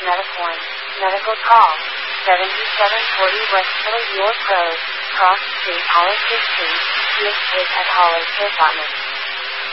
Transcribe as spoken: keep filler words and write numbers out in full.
Metaform. Medical call. seventy-seven forty West Philly York Road, Cross Street, Hollis Street, East Cape at Hollis, Cape Bottom.